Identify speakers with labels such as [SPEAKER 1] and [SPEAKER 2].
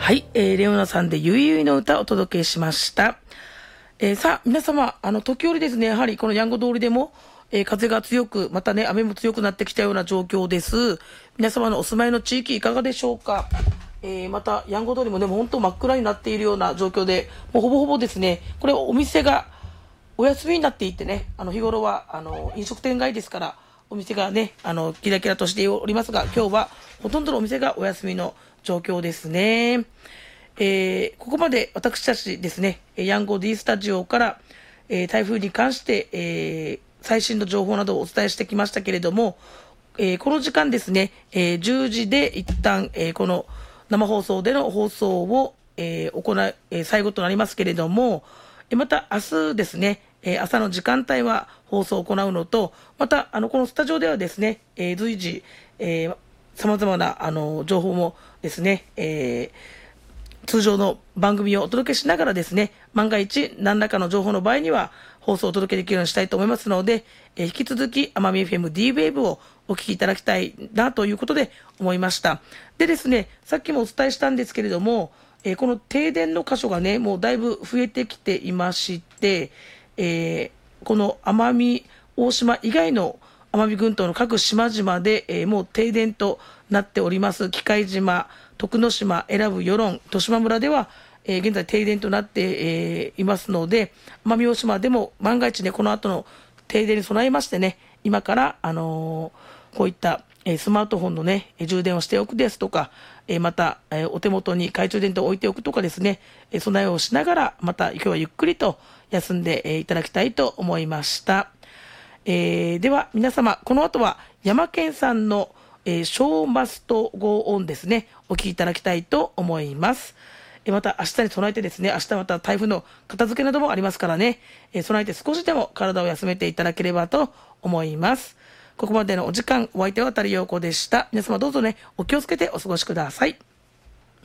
[SPEAKER 1] はい、レオナさんでゆいゆいの歌をお届けしました。さあ、皆様、時折ですね、やはりこのヤンゴ通りでも、風が強く、またね、雨も強くなってきたような状況です。皆様のお住まいの地域いかがでしょうか。また、ヤンゴ通りもね、もう本当真っ暗になっているような状況で、もうほぼほぼですね、これお店がお休みになっていてね、日頃は、飲食店街ですから、お店がね、キラキラとしておりますが、今日はほとんどのお店がお休みの状況ですね。ここまで私たちですね、ヤンゴ D スタジオから、台風に関して、最新の情報などをお伝えしてきましたけれども、この時間ですね、10時で一旦、この生放送での放送を、最後となりますけれども、また明日ですね、朝の時間帯は放送を行うのと、またこのスタジオではですね、随時、さまざまな情報もですね、通常の番組をお届けしながらですね、万が一何らかの情報の場合には放送をお届けできるようにしたいと思いますので、引き続き奄美 FM D-Wave をお聞きいただきたいなということで思いました。でですね、さっきもお伝えしたんですけれども、この停電の箇所がね、もうだいぶ増えてきていまして、この奄美大島以外の奄美群島の各島々で、もう停電となっております。喜界島、徳之島、永良部、与論、十島村では、現在停電となって、いますので、奄美大島でも万が一ね、この後の停電に備えましてね、今から、こういった、スマートフォンのね、充電をしておくですとか、また、お手元に懐中電灯を置いておくとかですね、備えをしながら、また今日はゆっくりと休んで、いただきたいと思いました。では皆様、この後は山健さんの、ショーマストゴーオンですね、お聞きいただきたいと思います。また明日に備えてですね、明日また台風の片付けなどもありますからね、備えて少しでも体を休めていただければと思います。ここまでのお時間、お相手は渡陽子でした。皆様どうぞね、お気をつけてお過ごしください。